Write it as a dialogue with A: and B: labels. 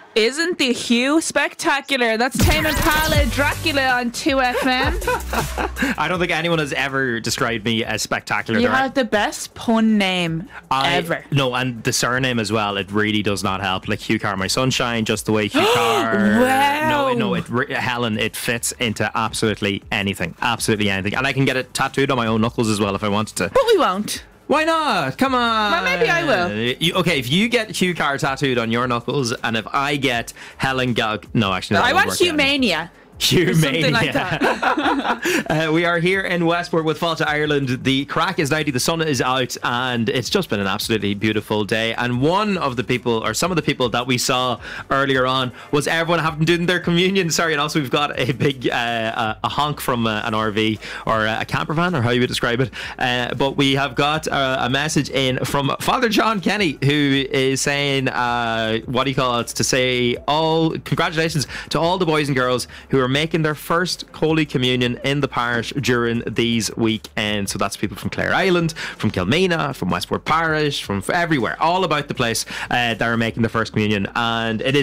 A: Isn't the Hugh spectacular? That's Tame Impala, Dracula on 2FM.
B: I don't think anyone has ever described me as spectacular.
A: You have the best pun name ever.
B: No, and the surname as well. It really does not help. Like Hugh Carr, my sunshine, just the way Hugh Carr.
A: Wow.
B: No, Helen, it fits into absolutely anything. Absolutely anything. And I can get it tattooed on my own knuckles as well if I wanted to.
A: But we won't.
B: Why not? Come on.
A: Well, maybe I will.
B: Okay, if you get Hugh Carr tattooed on your knuckles, and if I get Helen Gog... No, actually,
A: I want Humania. Something like that.
B: We are here in Westport with Fáilte Ireland. The crack is 90, the sun is out, and it's just been an absolutely beautiful day. And one of the people, or some of the people that we saw earlier on, was everyone having doing their communion. Sorry, and also we've got a big a honk from an RV or a camper van, or how you would describe it. But we have got a message in from Father John Kenny, who is saying, what do you call it? To say congratulations to all the boys and girls who are making their first Holy Communion in the parish during these weekends. So that's people from Clare Island, from Kilmena, from Westport Parish, from everywhere, all about the place that are making the first communion. And it is